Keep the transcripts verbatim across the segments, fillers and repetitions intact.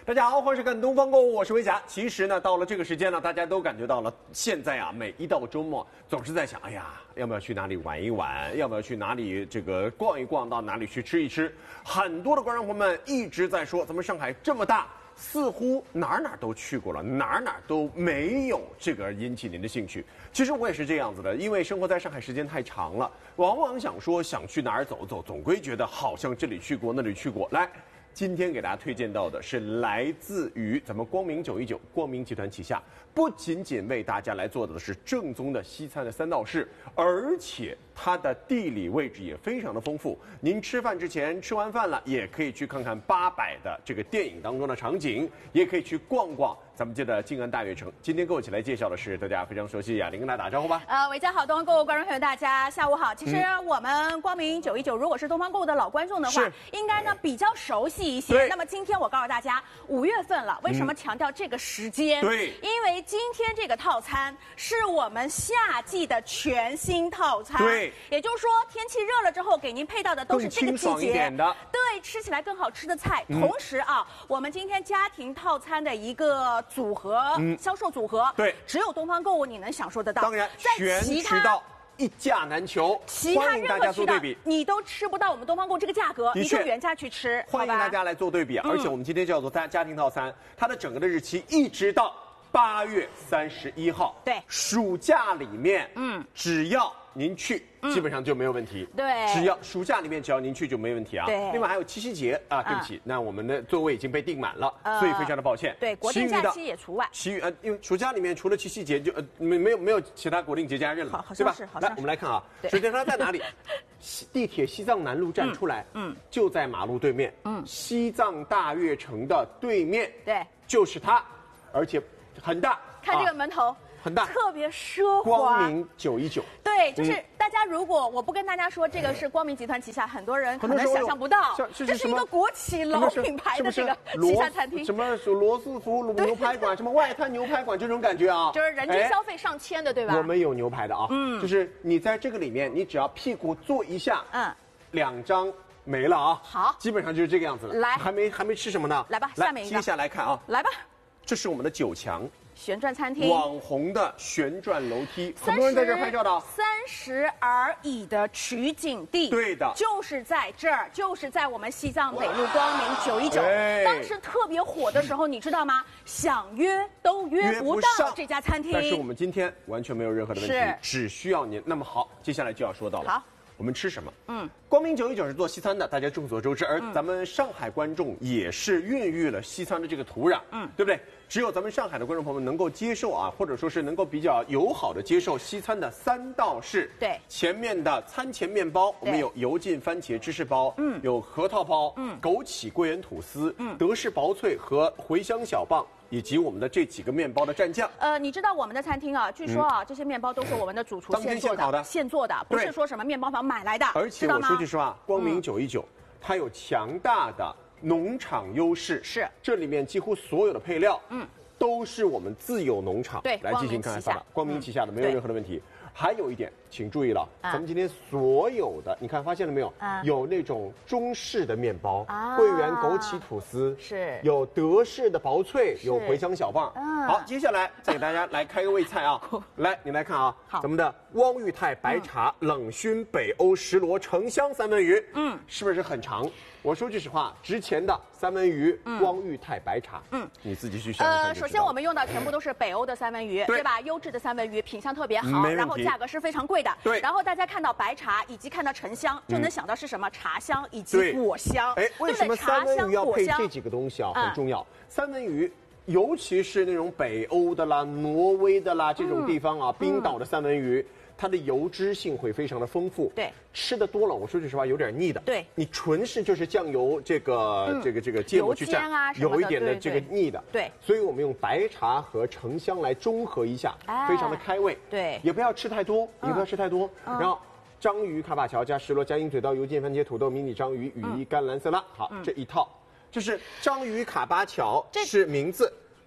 大家好，欢迎收看东方购物，我是维霞。其实呢，到了这个时间呢，大家都感觉到了，现在啊，每一到周末，总是在想，哎呀，要不要去哪里玩一玩？要不要去哪里这个逛一逛？到哪里去吃一吃？很多的观众朋友们一直在说，咱们上海这么大，似乎哪儿哪儿都去过了，哪儿哪儿都没有这个引起您的兴趣。其实我也是这样子的，因为生活在上海时间太长了，往往想说想去哪儿走走，总归觉得好像这里去过，那里去过。来。今天给大家推荐到的是来自于咱们光明九一九光明集团旗下，不仅仅为大家来做的是正宗的西餐的三道式，而且它的地理位置也非常的丰富。您吃饭之前吃完饭了，也可以去看看八佰的这个电影当中的场景，也可以去逛逛咱们这的静安大悦城。今天跟我一起来介绍的是大家非常熟悉雅玲，跟大家打招呼吧。 呃，伟嘉好，东方购物观众朋友大家下午好。其实我们光明九一九如果是东方购物的老观众的话，应该呢比较熟悉一些。那么今天我告诉大家，五月份了，为什么强调这个时间？ 对， 因为今天这个套餐是我们夏季的全新套餐。 对， 也就是说天气热了之后，给您配到的都是这个季节的， 对，吃起来更好吃的菜。嗯、同时啊，我们今天家庭套餐的一个组合、嗯、销售组合， 对， 只有东方购物你能享受得到。 当然，全渠道一价难求， 其他任何渠道你都吃不到我们东方购物这个价格，你就原价去吃。 欢迎大家来做对比，而且我们今天叫做家家庭套餐，它的整个的日期一直到八月三十一号。 对， 暑假里面，嗯，只要您去，基本上就没有问题。 对， 只要暑假里面只要您去就没问题啊。 对， 另外还有七夕节啊，对不起，那我们的座位已经被订满了，所以非常的抱歉。 对，国定假期也除外。 其余呃，因为暑假里面除了七夕节就呃没没有没有其他国定节假日了，对吧？来，我们来看啊，首先它在哪里？地铁西藏南路站出来，嗯，就在马路对面，嗯，西藏大悦城的对面， 对， 就是它，而且很大。 看这个门头。 很大， 特别奢华。 光明九一九， 对，就是大家如果我不跟大家说这个是光明集团旗下，很多人可能想象不到，这是一个国企老品牌的这个西餐餐厅， 什么罗斯福牛排馆，什么外滩牛排馆这种感觉啊， 就是人均消费上千的，对吧？ 我们有牛排的啊，嗯，就是你在这个里面，你只要屁股坐一下，嗯，两张没了啊， 好， 基本上就是这个样子了。 来， 还没还没吃什么呢？ 来吧，下面一个， 接下来看啊， 来吧， 这是我们的九强。 旋转餐厅， 网红的旋转楼梯，很多人在这儿拍照的。 三十而已的取景地， 对的， 就是在这儿，就是在我们西藏北路光明九一九。当时特别火的时候，你知道吗？想约都约不到这家餐厅。 但是我们今天完全没有任何的问题，只需要您。那么好，接下来就要说到了。 好。 我们吃什么？嗯，光明九一九是做西餐的，大家众所周知。而咱们上海观众也是孕育了西餐的这个土壤，嗯，对不对？只有咱们上海的观众朋友们能够接受啊，或者说是能够比较友好的接受西餐的三道式。 对， 前面的餐前面包，我们有油浸番茄芝士包，嗯，有核桃包，嗯，枸杞桂圆吐司，嗯，德式薄脆和茴香小棒。以及我们的这几个面包的蘸酱。 呃，你知道我们的餐厅啊，据说啊，嗯、这些面包都是我们的主厨现做的，现做的，不是说什么面包房买来的。 而且我说句实话，光明九一九，它有强大的农场优势， 是这里面几乎所有的配料，嗯，都是我们自有农场对来进行开发的，光明旗下的没有任何的问题。还有一点，请注意了，啊、咱们今天所有的，你看发现了没有？啊、有那种中式的面包，啊、桂圆枸杞吐司， 是有德式的薄脆，有茴香小棒。啊、好，接下来再给大家来开个胃菜啊！来，你来看啊，咱们的汪裕泰白茶、嗯、冷熏北欧石螺橙香三文鱼，嗯，是不是很长？我说句实话，之前的三文鱼，嗯、汪裕泰白茶，嗯，你自己去想想。 呃，首先我们用的全部都是北欧的三文鱼，对吧？优质的三文鱼，品相特别好，然后价格是非常贵的。 对。 然后大家看到白茶以及看到橙香，就能想到是什么？茶香以及果香。 哎，为什么三文鱼要配这几个东西啊？很重要。三文鱼，尤其是那种北欧的啦、挪威的啦这种地方啊，冰岛的三文鱼。它的油脂性会非常的丰富， 对， 吃的多了，我说句实话有点腻的， 对， 你纯是就是酱油这个、嗯、这个这个芥末去蘸啊， 有一点的这个腻的， 对， 所以我们用白茶和橙香来中和一下，哎、非常的开胃， 对， 也不要吃太多，嗯、也不要吃太多，嗯、然后章鱼卡巴乔加石螺加鹰嘴刀油浸番茄土豆迷你章鱼羽衣甘蓝色拉，好，嗯、这一套，就是章鱼卡巴乔是名字。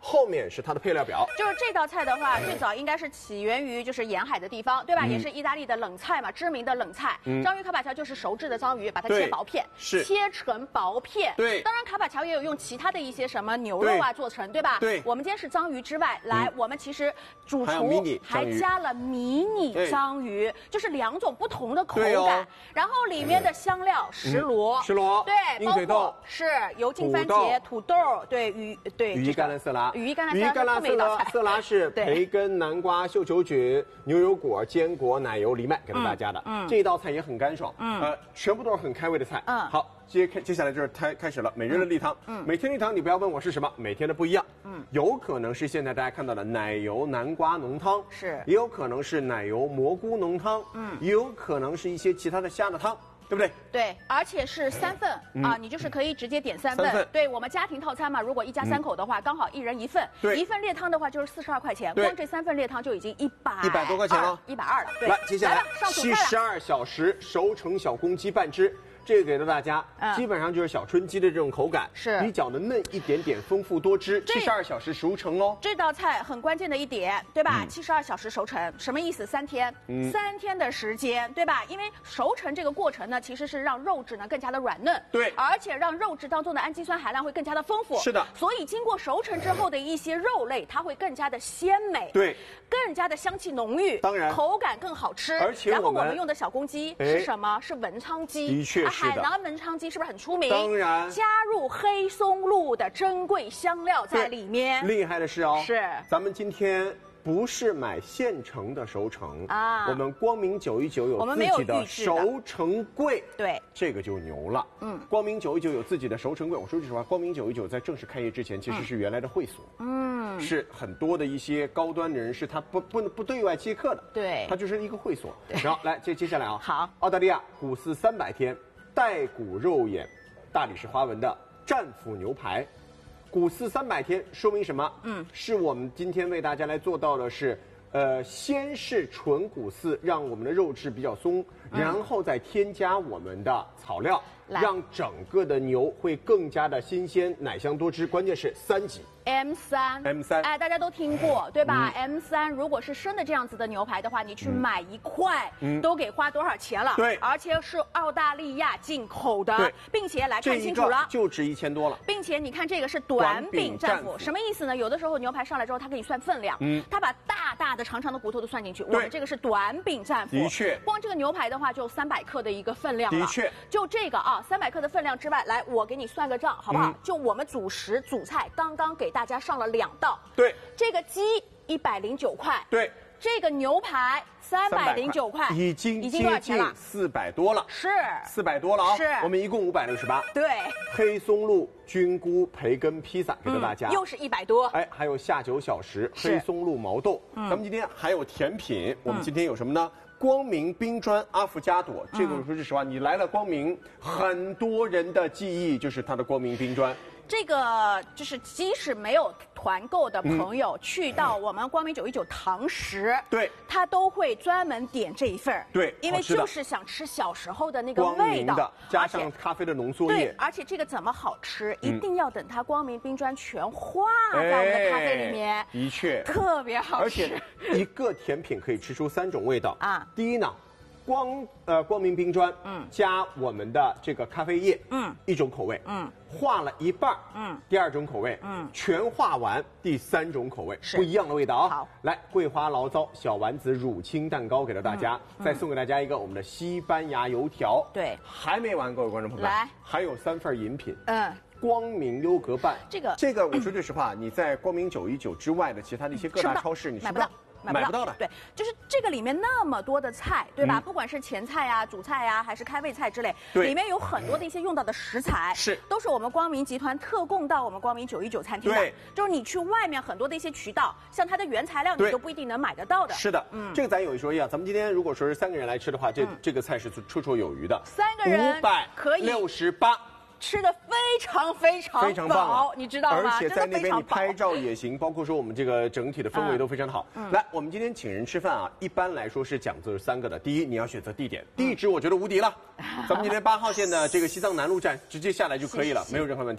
后面是它的配料表。 就是这道菜的话，最早应该是起源于就是沿海的地方，对吧？嗯、也是意大利的冷菜嘛，知名的冷菜。嗯、章鱼卡巴乔就是熟制的章鱼，把它切薄片， 是切成薄片。 对， 当然卡巴乔也有用其他的一些什么牛肉啊做成，对吧？ 对， 我们今天是章鱼之外，来，嗯、我们其实主厨还加了迷你章鱼，就是两种不同的口感。哦、然后里面的香料石螺， 嗯、石螺， 对， 鹰腿豆是油浸番茄、土豆，对鱼，对羽衣甘蓝色拉， 羽衣甘蓝羽衣甘蓝色拉，色拉是培根、南瓜、绣球菌、牛油果、坚果、奶油、藜麦给到大家的。嗯，这一道菜也很干爽，嗯，呃，全部都是很开胃的菜。嗯，好，接开接下来就是开开始了，每日的例汤。嗯，每天例汤你不要问我是什么，每天的不一样。嗯，有可能是现在大家看到的奶油南瓜浓汤， 是， 也有可能是奶油蘑菇浓汤，嗯，也有可能是一些其他的虾的汤。对不对？ 对，而且是三份、嗯、啊，你就是可以直接点三份。 三份对我们家庭套餐嘛，如果一家三口的话，嗯、刚好一人一份。 对， 一份猎汤的话就是四十二块钱，光这三份猎汤就已经一百一百多块钱了， 一百二了。对， 来，接下来上七十二小时熟成小公鸡半只。这个给到大家，嗯、基本上就是小春鸡的这种口感， 是比较的嫩一点点，丰富多汁。七十二小时熟成哦。 这道菜很关键的一点，对吧？七十二小时熟成，什么意思？三天，嗯、三天的时间，对吧？因为熟成这个过程呢，其实是让肉质呢更加的软嫩， 对， 而且让肉质当中的氨基酸含量会更加的丰富。 是的。 所以经过熟成之后的一些肉类，它会更加的鲜美， 对， 更加的香气浓郁， 当然口感更好吃。 而且然后我们用的小公鸡是什么？是文昌鸡， 的确是的。 海南文昌鸡是不是很出名？ 当然， 加入黑松露的珍贵香料在里面。 厉害的是哦， 是咱们今天不是买现成的熟成啊，我们光明九一九有自己的熟成柜， 对， 这个就牛了。嗯，光明九一九有自己的熟成柜。我说句实话，光明九一九在正式开业之前，其实是原来的会所，嗯，是很多的一些高端的人士，他不不不对外接客的， 对， 他就是一个会所。然后来接接下来啊， 好， 澳大利亚古饲三百天。带骨肉眼，大理石花纹的战斧牛排，古饲三百天，说明什么？嗯，是我们今天为大家来做到的是，呃，先是纯古饲，让我们的肉质比较松，嗯、然后再添加我们的草料，让整个的牛会更加的新鲜、奶香多汁。关键是三级。 M 三 M 三， 哎，大家都听过对吧、嗯、？M 三如果是生的这样子的牛排的话，你去买一块、嗯、都给花多少钱了？ 对， 而且是澳大利亚进口的，并且来看清楚了， 就值一千多了。 并且你看这个是短柄战斧，什么意思呢？有的时候牛排上来之后，它给你算分量，嗯，它把大大的长长的骨头都算进去。我们这个是短柄战斧， 的确， 光这个牛排的话就三百克的一个分量了， 的确， 就这个啊，三百克的分量之外，来我给你算个账好不好？嗯、就我们主食主菜刚刚给大家上了两。道对， 这个鸡一百零九块， 对， 这个牛排三百零九块， 已经接近四百多了， 是四百多了啊、哦！ 是， 我们一共五百六十八。 对， 黑松露菌菇培根披萨给到大家、 嗯，又是一百多。 哎，还有下酒小食黑松露毛豆。嗯、咱们今天还有甜品，我们今天有什么呢？嗯、光明冰砖阿芙加朵，这个我说句实话，你来了光明，很多人的记忆就是它的光明冰砖。 这个就是即使没有团购的朋友、嗯、去到我们光明九一九堂食， 对， 他都会专门点这一份， 对， 因为就是想吃小时候的那个味道， 的加上咖啡的浓缩液， 对，而且这个怎么好吃，嗯、一定要等它光明冰砖全化在我们的咖啡里面， 的确特别好吃， 而且一个甜品可以吃出三种味道啊。第一呢，光呃光明冰砖，嗯，加我们的这个咖啡液，嗯，一种口味，嗯。化了一半，嗯，第二种口味，嗯，全化完，第三种口味，不一样的味道啊。 好， 来，桂花醪糟小丸子乳清蛋糕给到大家，嗯、再送给大家一个我们的西班牙油条。 对， 还没完，各位观众朋友们， 来， 还有三份饮品， 嗯。 光明优格拌， 这个这个，我说句实话，你在光明九一九之外的其他的一些各大超市，你买不到。买不, 买不到的， 对，就是这个里面那么多的菜，对吧？嗯、不管是前菜呀、主菜呀，还是开胃菜之类，里面有很多的一些用到的食材， 是都是我们光明集团特供到我们光明九一九餐厅的。 对， 就是你去外面很多的一些渠道，像它的原材料，你都不一定能买得到的。 是的，嗯，这个咱有一说一啊，咱们今天如果说是三个人来吃的话，这、嗯、这个菜是绰绰有余的。 三个人五百可以六十八。 吃的非常非常非常棒、啊， 你知道吗？ 而且在那边你拍照也行，包括说我们这个整体的氛围都非常的好。嗯、来，我们今天请人吃饭啊，一般来说是讲究三个的。第一，你要选择地点，地址我觉得无敌了。咱们今天八号线的这个西藏南路站直接下来就可以了，没有任何问题。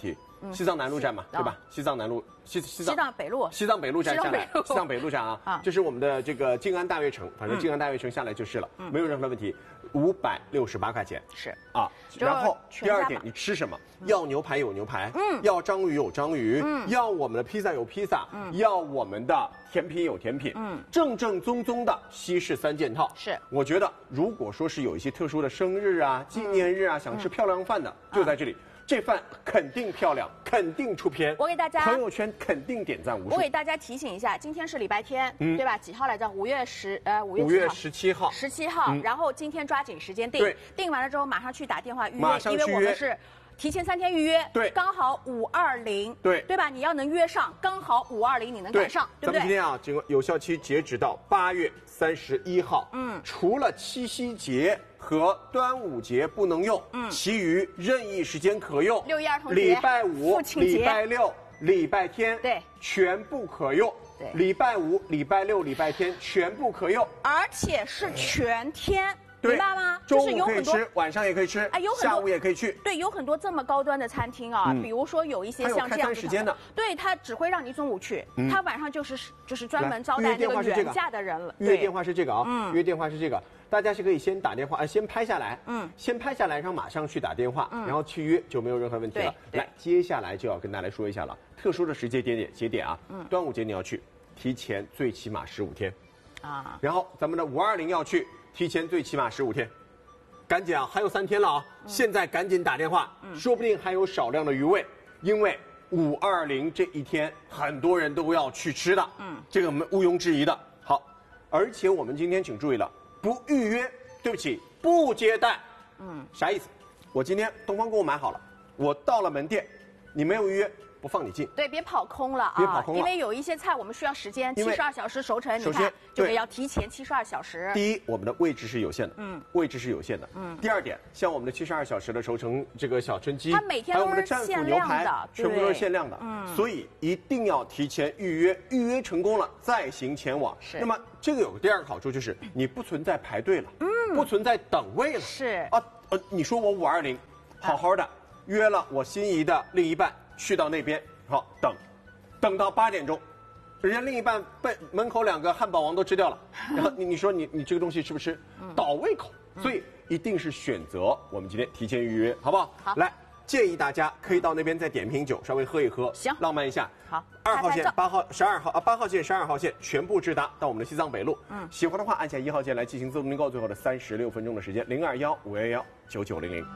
西藏南路站嘛，对吧？西藏南路，西西西藏北路， 西藏北路站下来，西藏北路站啊，这是我们的这个静安大悦城，反正静安大悦城下来就是了，没有任何问题。五百六十八块钱是啊，然后第二点，你吃什么？要牛排有牛排，嗯，要章鱼有章鱼，嗯，要我们的披萨有披萨，嗯，要我们的甜品有甜品，嗯，正正宗宗的西式三件套。 是， 我觉得如果说是有一些特殊的生日啊、纪念日啊，想吃漂亮饭的，就在这里。这饭肯定漂亮，肯定出片。 我给大家朋友圈肯定点赞无数。 我给大家提醒一下，今天是礼拜天，嗯、对吧？几号来着？五月十呃五月五月十七号。 十七号、嗯，然后今天抓紧时间订， 对， 订完了之后马上去打电话预约， 马上因为我们是提前三天预约， 对， 刚好五二零， 对， 对吧？你要能约上，刚好五二零你能赶上，对不对？ 咱们今天啊，这个有效期截止到八月三十一号，嗯，除了七夕节和端午节不能用，嗯，其余任意时间可用。 六一儿童节、 礼拜五、 父亲节、 礼拜六、礼拜天， 对， 全部可用。 对， 礼拜五、礼拜六、礼拜天全部可用， 而且是全天。明白吗？ 中午可以吃，晚上也可以吃，哎，有很多下午也可以去。 对，有很多这么高端的餐厅啊，嗯、比如说有一些像这样时间的， 对，他只会让你中午去，嗯、他晚上就是就是专门招待那个原价的人了。 预约电话是这个啊，嗯，预约电话是这个，大家是可以先打电话，呃，先拍下来，嗯，先拍下来，然后马上去打电话，嗯、然后去约就没有任何问题了。来，接下来就要跟大家说一下了，特殊的时间节点节点啊，嗯，端午节你要去，提前最起码十五天，啊，然后咱们的五二零要去，提前最起码十五天。赶紧啊，还有三天了啊！嗯、现在赶紧打电话，嗯、说不定还有少量的余味，因为五二零这一天很多人都要去吃的，嗯，这个我们毋庸置疑的。好，而且我们今天请注意了，不预约，对不起，不接待，嗯，啥意思？我今天东方购物买好了，我到了门店，你没有预约，不放你进。 对，别跑空了啊！ 别跑空了， 因为有一些菜我们需要时间，七十二小时熟成，你看就得要提前七十二小时。 第一，我们的位置是有限的，嗯，位置是有限的，嗯。第二点，像我们的七十二小时的熟成这个小春鸡， 它每天都是限量的， 全部都是限量的，嗯。所以一定要提前预约，预约成功了再行前往。 是。 那么这个有个第二个好处就是你不存在排队了，嗯，不存在等位了。 是。 啊，呃，你说我五二零，好好的约了我心仪的另一半去到那边。好，等，等到八点钟，人家另一半被门口两个汉堡王都吃掉了，然后你你说你你这个东西吃不吃？倒胃口，所以一定是选择我们今天提前预约，好不好？ 好， 来建议大家可以到那边再点瓶酒，稍微喝一喝， 行， 浪漫一下。 好， 二号线、八号、十二号啊，八号线、十二号线全部直达到我们的西藏北路。嗯，喜欢的话按下一号键来进行自动订购，最后的三十六分钟的时间，零二幺五幺幺九九零零。